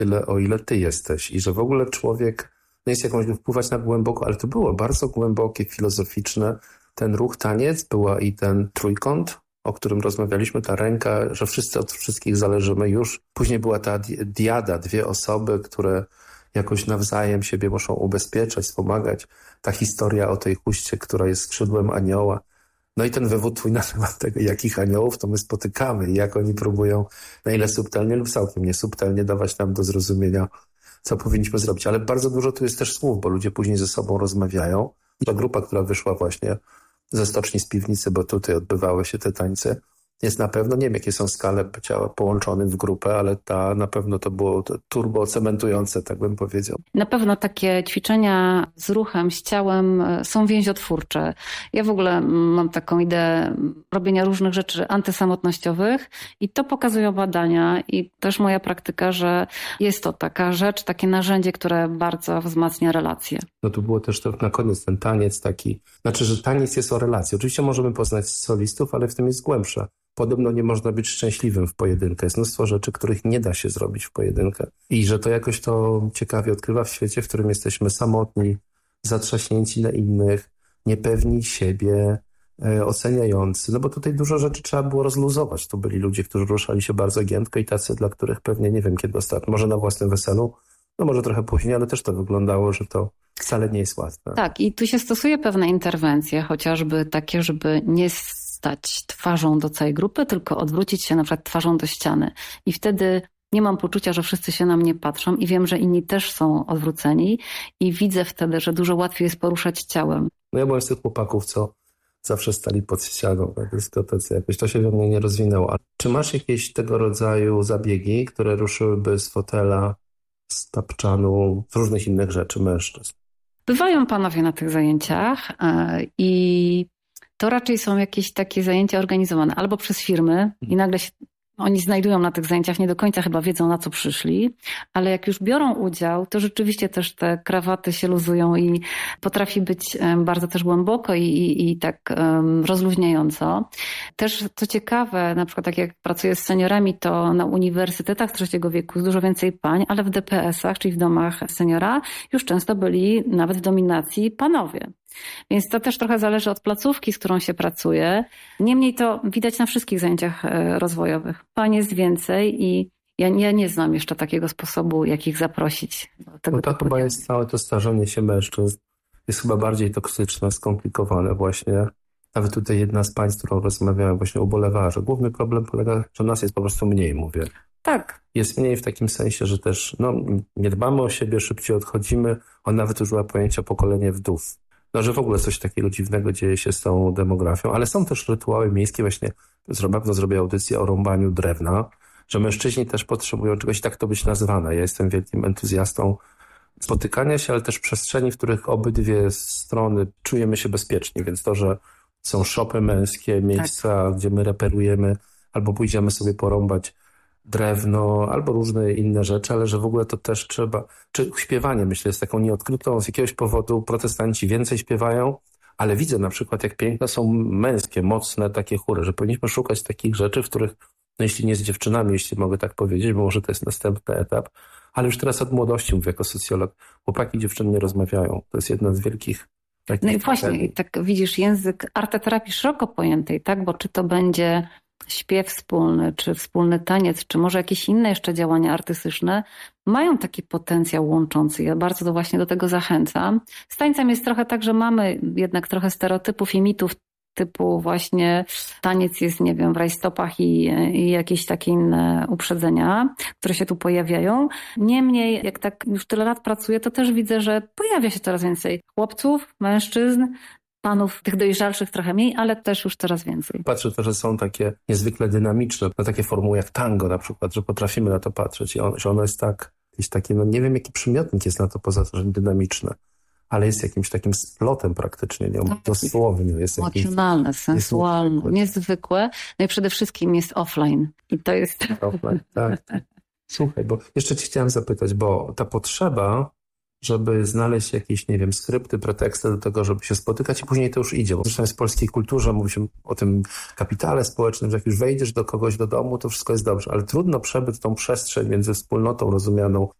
tyle, o ile ty jesteś. I że w ogóle człowiek nie jest jakąś wpływać na głęboko, ale to było bardzo głębokie, filozoficzne. Ten ruch taniec, była i ten trójkąt, o którym rozmawialiśmy, ta ręka, że wszyscy od wszystkich zależymy już. Później była ta diada, dwie osoby, które jakoś nawzajem siebie muszą ubezpieczać, wspomagać. Ta historia o tej huście, która jest skrzydłem anioła. No i ten wywód twój na temat tego, jakich aniołów to my spotykamy i jak oni próbują, na ile subtelnie lub całkiem niesubtelnie dawać nam do zrozumienia, co powinniśmy zrobić. Ale bardzo dużo tu jest też słów, bo ludzie później ze sobą rozmawiają. Ta grupa, która wyszła właśnie ze stoczni z piwnicy, bo tutaj odbywały się te tańce, jest na pewno, nie wiem jakie są skale bycia połączonym w grupę, ale ta na pewno to było turbo cementujące, tak bym powiedział. Na pewno takie ćwiczenia z ruchem, z ciałem są więziotwórcze. Ja w ogóle mam taką ideę robienia różnych rzeczy antysamotnościowych i to pokazują badania i też moja praktyka, że jest to taka rzecz, takie narzędzie, które bardzo wzmacnia relacje. No tu było też to na koniec ten taniec taki, znaczy, że taniec jest o relacji. Oczywiście możemy poznać solistów, ale w tym jest głębsze. Podobno nie można być szczęśliwym w pojedynkę. Jest mnóstwo rzeczy, których nie da się zrobić w pojedynkę. I że to jakoś to ciekawie odkrywa w świecie, w którym jesteśmy samotni, zatrzaśnięci na innych, niepewni siebie, oceniający. No bo tutaj dużo rzeczy trzeba było rozluzować. To byli ludzie, którzy ruszali się bardzo giętko i tacy, dla których pewnie nie wiem kiedy ostatnio, może na własnym weselu, no może trochę później, ale też to wyglądało, że to wcale nie jest łatwe. Tak, i tu się stosuje pewne interwencje, chociażby takie, żeby nie stać twarzą do całej grupy, tylko odwrócić się na przykład twarzą do ściany. I wtedy nie mam poczucia, że wszyscy się na mnie patrzą i wiem, że inni też są odwróceni i widzę wtedy, że dużo łatwiej jest poruszać ciałem. No ja byłem z tych chłopaków, co zawsze stali pod ścianą na dyskotece. Jakoś to się we mnie nie rozwinęło. Czy masz jakieś tego rodzaju zabiegi, które ruszyłyby z fotela, z tapczanu, z różnych innych rzeczy mężczyzn? Bywają panowie na tych zajęciach i to raczej są jakieś takie zajęcia organizowane albo przez firmy i nagle się oni znajdują na tych zajęciach, nie do końca chyba wiedzą, na co przyszli, ale jak już biorą udział, to rzeczywiście też te krawaty się luzują i potrafi być bardzo też głęboko i tak rozluźniająco. Też co ciekawe, na przykład tak jak pracuję z seniorami, to na uniwersytetach trzeciego wieku jest dużo więcej pań, ale w DPS-ach, czyli w domach seniora, już często byli nawet w dominacji panowie. Więc to też trochę zależy od placówki, z którą się pracuje. Niemniej to widać na wszystkich zajęciach rozwojowych. Pań jest więcej i ja nie znam jeszcze takiego sposobu, jak ich zaprosić do tego. No to chyba jest całe to starzenie się mężczyzn. Jest chyba bardziej toksyczne, skomplikowane właśnie. Nawet tutaj jedna z pań, z którą rozmawiałem, właśnie ubolewała, że główny problem polega, że nas jest po prostu mniej, mówię. Tak. Jest mniej w takim sensie, że też nie dbamy o siebie, szybciej odchodzimy. On nawet użyła pojęcia pokolenie wdów. No, że w ogóle coś takiego dziwnego dzieje się z tą demografią, ale są też rytuały miejskie, właśnie bardzo zrobię audycję o rąbaniu drewna, że mężczyźni też potrzebują czegoś, tak to być nazywane. Ja jestem wielkim entuzjastą spotykania się, ale też przestrzeni, w których obydwie strony czujemy się bezpiecznie, więc to, że są szopy męskie, miejsca, tak, gdzie my reperujemy, albo pójdziemy sobie porąbać drewno, albo różne inne rzeczy, ale że w ogóle to też trzeba, czy śpiewanie myślę jest taką nieodkrytą, z jakiegoś powodu protestanci więcej śpiewają, ale widzę na przykład jak piękne są męskie, mocne takie chóry, że powinniśmy szukać takich rzeczy, w których, no jeśli nie z dziewczynami, jeśli mogę tak powiedzieć, bo może to jest następny etap, ale już teraz od młodości mówię jako socjolog, chłopaki i dziewczyny nie rozmawiają, to jest jedna z wielkich. No i właśnie, tak widzisz, język arteterapii szeroko pojętej, tak, bo czy to będzie śpiew wspólny, czy wspólny taniec, czy może jakieś inne jeszcze działania artystyczne, mają taki potencjał łączący. Ja bardzo to właśnie do tego zachęcam. Z tańcem jest trochę tak, że mamy jednak trochę stereotypów i mitów typu właśnie taniec jest, nie wiem, w rajstopach i jakieś takie inne uprzedzenia, które się tu pojawiają. Niemniej, jak tak już tyle lat pracuję, to też widzę, że pojawia się coraz więcej chłopców, mężczyzn, panów tych dojrzalszych trochę mniej, ale też już coraz więcej. Patrzę też, że są takie niezwykle dynamiczne, na takie formuły jak tango na przykład, że potrafimy na to patrzeć i że ono jest tak, jakieś takie, no nie wiem jaki przymiotnik jest na to poza tym, że dynamiczne, ale jest jakimś takim splotem praktycznie, nie? Dosłownie. Jest emocjonalne, sensualne, niezwykłe. No i przede wszystkim jest offline. I to jest... Offline, tak. Słuchaj, bo jeszcze ci chciałem zapytać, bo ta potrzeba żeby znaleźć jakieś, nie wiem, skrypty, preteksty do tego, żeby się spotykać i później to już idzie. Bo zresztą jest w polskiej kulturze, mówi się o tym kapitale społecznym, że jak już wejdziesz do kogoś do domu, to wszystko jest dobrze, ale trudno przebyć tą przestrzeń między wspólnotą rozumianą